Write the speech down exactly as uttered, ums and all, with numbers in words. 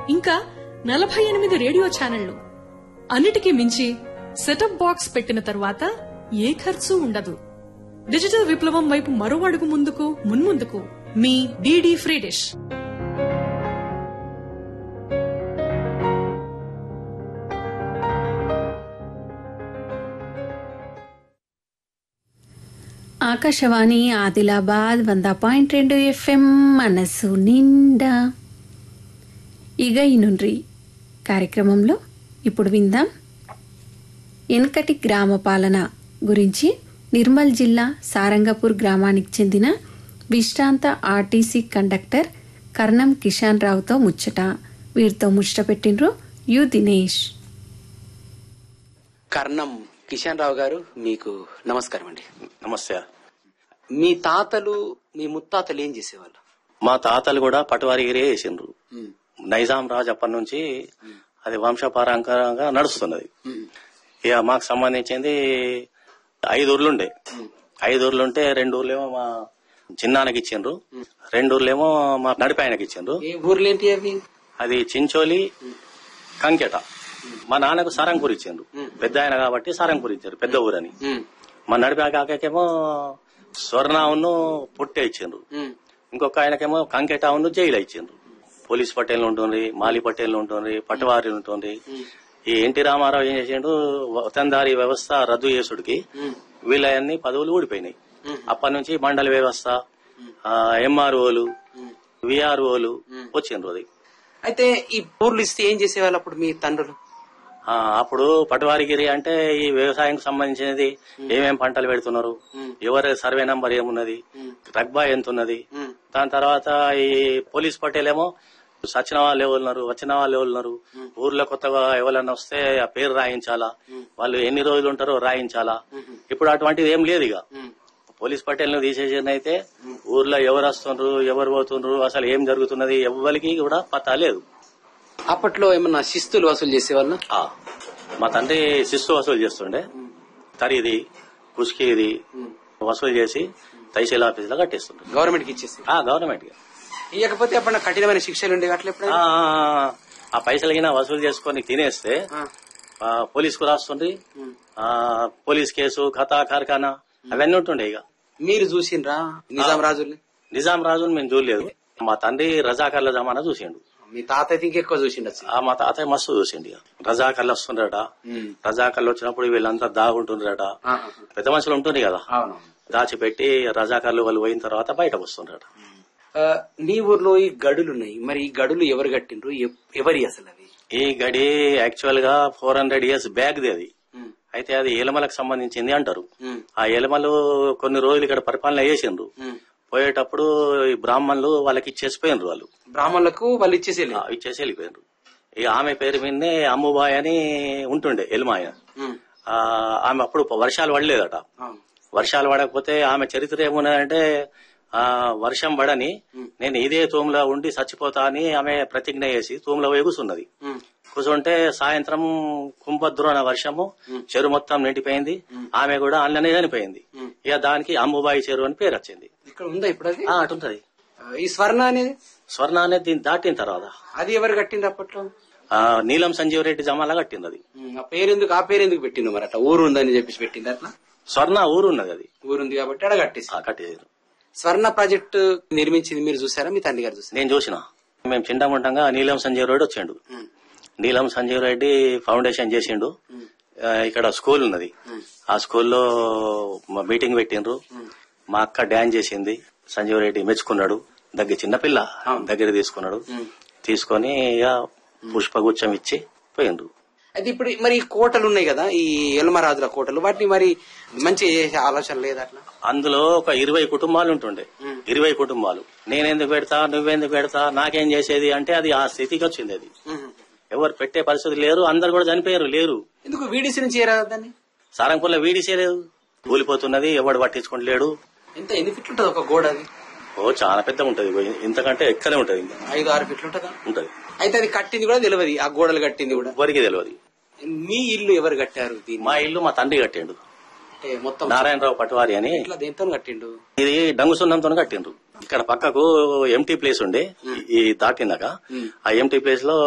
ఇంకా నలభై ఎనిమిది రేడియో ఛానళ్లు. అన్నిటికీ మించి సెటప్ బాక్స్ పెట్టిన తర్వాత ఏ ఖర్చు ఉండదు. డిజిటల్ విప్లవం వైపు మరో అడుగు ముందుకు మున్ముందుకు మీ DD free dish. Akashvani Adilabad వంద పాయింట్ రెండు ఎఫ్ఎం మనసు నిండా. ఇగ ఇనుండ్రి కార్యక్రమంలో ఇప్పుడు విందాం ఎన్కటి గ్రామ పాలన గురించి నిర్మల్ జిల్లా సారంగపూర్ గ్రామానికి చెందిన విశ్రాంత ఆర్టీసీ కండక్టర్ కర్ణం కిషన్ రావుతో ముచ్చట. వీరితో ముచ్చట పెట్టిండ్రు యు దినేష్. కర్ణం కిషన్ రావు గారు, మీకు నమస్కారం అండి. నమస్తే. మీ తాతలు మీ ముత్తాతలు ఏం చేసేవాళ్ళు? మా తాతలు కూడా పటువారిగిరే వేసిండ్రు. నైజాం రాజు అప్పటి నుంచి అది వంశపారంపరంగా నడుస్తున్నది. ఇక మాకు సంబంధించింది ఐదు ఊర్లుండే. ఐదు ఊర్లుంటే రెండు ఊర్లేమో మా చిన్నాన్నకి ఇచ్చిండ్రు, రెండు ఊర్లేమో మా నడిపాయనకి ఇచ్చిండ్రు. ఊర్లేంటి అవి? అది చించోలి, కంకెట. మా నాన్నకు సారంగపూర్ ఇచ్చిండ్రు, పెద్ద ఆయన కాబట్టి సారంగపూర్ ఇచ్చారు, పెద్ద ఊరని. మా నడిపా కాకేమో స్వర్ణావును పుట్టే ఇచ్చిండ్రు, ఇంకొక ఆయనకేమో కంకెటావును జైలు ఇచ్చిండ్రు. పోలీస్ పటేల్ ఉంటుంది, మాలి పటేల్ ఉంటుంది, పటవారి ఉంటుంది. ఈ ఎన్టీ రామారావు ఏం చేసిండు, వతందారీ వ్యవస్థ రద్దు చేసుడికి వీళ్ళన్ని పదవులు ఊడిపోయినాయి. అప్పటి నుంచి మండల వ్యవస్థ, ఎంఆర్ఓలు, విఆర్ఓలు వచ్చిండ్రు. అది అయితే ఈ ఊర్లు ఇస్తే ఏం చేసేవాళ్ళు అప్పుడు మీ తండ్రులు? అప్పుడు పటవారిగిరి అంటే ఈ వ్యవసాయానికి సంబంధించినది, ఏమేం పంటలు పెడుతున్నారు, ఎవరి సర్వే నంబర్ ఏమున్నది, రగ్బా ఎంత ఉన్నది. దాని తర్వాత ఈ పోలీస్ పటేల్ ఏమో సచిన వాళ్ళు ఎవరున్నారు, వచ్చిన వాళ్ళు ఎవరున్నారు, ఊర్లో కొత్తగా ఎవరన్నా వస్తే ఆ పేరు రాయించాలా, వాళ్ళు ఎన్ని రోజులు ఉంటారో రాయించాలా. ఇప్పుడు అటువంటిది ఏం లేదు. ఇక పోలీస్ పటేల్ ను తీసేసిన అయితే ఊర్లో ఎవరు వస్తుండ్రు, ఎవరు పోతుండ్రు, అసలు ఏం జరుగుతున్నది ఎవరికి కూడా పతా లేదు. అప్పట్లో ఏమన్నా శిస్తులు వసూలు చేసేవాళ్ళు? మా తండ్రి శిస్తు వసూలు చేస్తుండే. తరిది కుష్కిది వసూలు చేసి తహసీల్ ఆఫీస్ లో కట్టేస్తుండే. గవర్నమెంట్ కి ఇచ్చేసి? గవర్నమెంట్ కి. ఇకపోతే అప్పుడు కఠినమైన శిక్షలు ఉండే అట్లా? ఆ పైసలు గినా వసూలు చేసుకుని తినేస్తే పోలీసుకు రాస్తుండ్రి, పోలీస్ కేసు, ఖతా, కార్ఖానా అవన్నీ ఉంటుండే. ఇక మీరు చూసిండ్రా నిజాం రాజుల్ని? నిజాం రాజుని మేము చూడలేదు. మా తండ్రి రజాకర్ల జమానా చూసిండు. మీ తాత అయితే ఇంకెక్కువ చూసిండచ్చు. మా తాతయ్య మస్తు చూసిండు. రజాకర్లు వస్తుండట, రజాకర్లు వచ్చినప్పుడు వీళ్ళంతా దాగుంటుండ్రట. పెద్ద మనుషులు ఉంటుంది కదా, దాచిపెట్టి రజాకర్లు వాళ్ళు పోయిన తర్వాత బయటకు వస్తుండ్రట. మీ ఊర్లో ఈ గడులు ఉన్నాయి, మరి ఈ గడులు ఎవరు కట్టిండ్రు, ఎవరి అసలు అవి? ఈ గడి యాక్చువల్ గా four hundred years back the అది. అయితే అది ఎలమలకు సంబంధించింది అంటారు. ఆ ఎలమలు కొన్ని రోజులు ఇక్కడ పరిపాలన చేసిండ్రు. పోయేటప్పుడు ఈ బ్రాహ్మణులు వాళ్ళకి ఇచ్చేసిపోయినరు. వాళ్ళు బ్రాహ్మణులకు వాళ్ళు ఇచ్చేసి ఇచ్చేసి వెళ్ళిపోయినరు. ఇక ఆమె పేరు మీదనే అమ్ముబాయ్ అని ఉంటుండే ఎల్మాయ. ఆమె అప్పుడు వర్షాలు పడలేదట. వర్షాలు పడకపోతే ఆమె చరిత్ర ఏమున్నదంటే, ఆ వర్షం పడని నేను ఇదే తూములో ఉండి చచ్చిపోతా అని ఆమె ప్రతిజ్ఞ చేసి తూములో పోయి కూర్చున్నది. కూర్చుంటే సాయంత్రం కుంభద్రోణ వర్షము, చెరువు మొత్తం నిండిపోయింది. ఆమె కూడా అందులోనే చనిపోయింది. ఇక దానికి అంబుబాయి చెరువు అని పేరు వచ్చింది. ఇక్కడ ఉందా ఇప్పుడు? అది అటుంటది. ఈ స్వర్ణ అనేది స్వర్ణ అనేది దీన్ని దాటిన తర్వాత అది ఎవరు కట్టింది అప్పట్లో? నీలం సంజీవ్ రెడ్డి జమాలా కట్టింది. అది ఆ పేరు ఎందుకు ఆ పేరు ఎందుకు పెట్టింది మరి? అట్లా ఊరు ఉందని చెప్పేసి పెట్టింది. అట్లా స్వర్ణ ఊరు ఉన్నది, అది ఊరుంది కాబట్టి అడ కట్టేసి కట్టేసారు. స్వర్ణ ప్రాజెక్టు నిర్మించింది మీరు చూసారా? మీ తండ్రి గారు చూసారు? నేను చూసిన. మేము చిండముంటంగా నీలం సంజీవ్ రెడ్డి వచ్చిండు. నీలం సంజీవ్ రెడ్డి ఫౌండేషన్ చేసిండు. ఇక్కడ స్కూల్ ఉన్నది, ఆ స్కూల్లో మీటింగ్ పెట్టిండ్రు. మా అక్క డాన్స్ చేసింది, సంజీవ్ రెడ్డి మెచ్చుకున్నాడు. దగ్గర చిన్నపిల్ల దగ్గర తీసుకున్నాడు. తీసుకొని ఇక పుష్పగుచ్చం ఇచ్చి పోయిండ్రు. అయితే ఇప్పుడు మరి కోటలు ఉన్నాయి కదా, ఈ ఎల్మరాజుల కోటలు, వాటిని మరి మంచిగా చేసే ఆలోచన లేదు అట్లా? అందులో ఒక ఇరవై కుటుంబాలు ఉంటుండే. ఇరవై కుటుంబాలు నేనెందుకు పెడతా, నువ్వెందుకు పెడతా, నాకేం చేసేది అంటే అది ఆ స్థితికి వచ్చింది. అది ఎవరు పెట్టే పరిస్థితి లేరు, అందరు కూడా చనిపోయారు. లేరు. ఎందుకు వీడిసి నుంచి దాన్ని? సారంగపూర్లో వీడిసే లేదు, కూలిపోతున్నది, ఎవడు పట్టించుకుంటలేడు. ఎంత ఎన్ని ఫిట్లు ఉంటుంది ఒక గోడ? అది ఓ చాలా పెద్ద ఉంటది, ఇంతకంటే ఎక్కడే ఉంటది, ఐదు ఆరు ఫిట్లు ఉంటుందా? ఉంటది. అయితే అది కట్టింది కూడా తెలియదు, ఆ గోడలు కట్టింది కూడా ఎవరికి తెలియదు. మీ ఇల్లు ఎవరు కట్టారు? మా ఇల్లు మా తండ్రి కట్టిండు. మొత్తం నారాయణరావు పటవారి అని. దేంతో కట్టిండు? ఇది డంగు సున్నంతో కట్టిండ్రు. ఇక్కడ పక్కకు ఎంటీ ప్లేస్ ఉండే, ఈ దాటినాక ఆ ఎంటీ ప్లేస్ లో